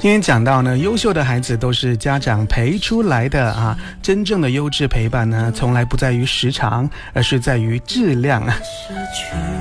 今天讲到呢，优秀的孩子都是家长陪出来的啊。真正的优质陪伴呢，从来不在于时长，而是在于质量啊。